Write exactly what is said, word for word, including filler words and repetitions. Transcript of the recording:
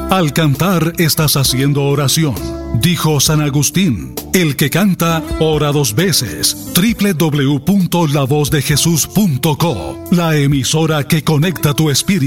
Al cantar estás haciendo oración. Dijo San Agustín, el que canta, ora dos veces. doble u doble u doble u punto la voz de jesús punto co, la emisora que conecta tu espíritu.